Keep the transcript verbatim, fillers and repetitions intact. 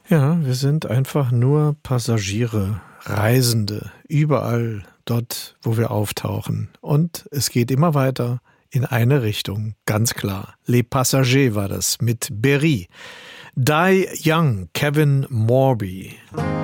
Ja, wir sind einfach nur Passagiere, Reisende, überall dort, wo wir auftauchen. Und es geht immer weiter in eine Richtung, ganz klar. Les Passagers war das mit Berry. Die Young, Kevin Morby.